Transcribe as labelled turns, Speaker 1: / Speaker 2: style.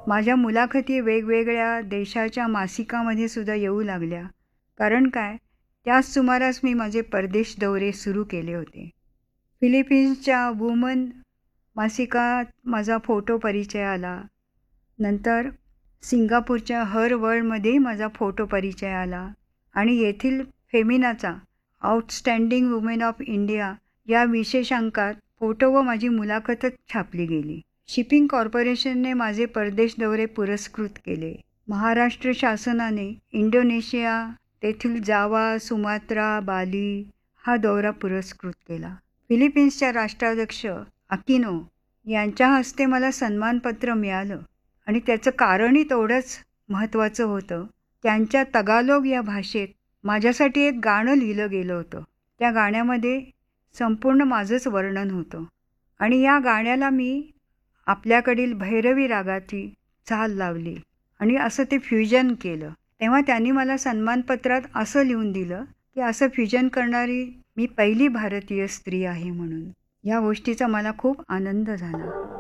Speaker 1: माझ्या मुलाखती वेगवेगळ्या देशाच्या मासिकामध्ये सुद्धा येऊ लागल्या. कारण काय, त्याच सुमारास मी माझे परदेश दौरे सुरू केले होते. फिलिपिन्सच्या वुमन मासिकात माझा फोटो परिचय आला. नंतर सिंगापूरच्या हर वर्ल्डमध्ये माझा फोटो परिचय आला आणि येथील फेमिनाचा आउटस्टँडिंग वुमेन ऑफ इंडिया या विशेषांकात फोटो व माझी मुलाखतच छापली गेली. शिपिंग कॉर्पोरेशनने माझे परदेश दौरे पुरस्कृत केले. महाराष्ट्र शासनाने इंडोनेशिया, तेथील जावा, सुमात्रा, बाली हा दौरा पुरस्कृत केला. फिलिपिन्सच्या राष्ट्राध्यक्ष अकिनो यांच्या हस्ते मला सन्मानपत्र मिळालं आणि त्याचं कारणही तेवढंच महत्त्वाचं होतं. त्यांच्या तगालोग या भाषेत माझ्यासाठी एक गाणं लिहिलं गेलं होतं. त्या गाण्यामध्ये संपूर्ण माझंच वर्णन होतं आणि या गाण्याला मी आपल्याकडील भैरवी रागाची चाल लावली आणि असं ते फ्युजन केलं. तेव्हा त्यांनी मला सन्मानपत्रात असं लिहून दिलं की असं फ्युजन करणारी मी पहिली भारतीय स्त्री आहे म्हणून. या गोष्टीचा मला खूप आनंद झाला.